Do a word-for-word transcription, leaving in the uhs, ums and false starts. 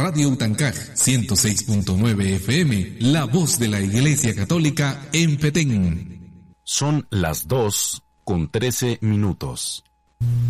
Radio Utancaj, ciento seis punto nueve F M, la voz de la Iglesia Católica en Petén. Son las dos con trece minutos.